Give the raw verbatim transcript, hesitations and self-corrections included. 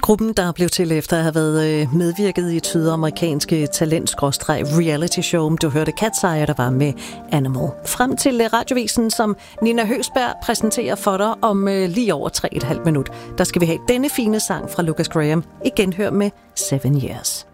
Gruppen, der blev til efter at have været medvirket i et sydamerikanske talent-reality show. Du hørte Cat's Eye, der var med Animal. Frem til radiovisen, som Nina Høsberg præsenterer for dig om lige over tre og et halvt minut. Der skal vi have denne fine sang fra Lucas Graham. Igen hør med Seven Years.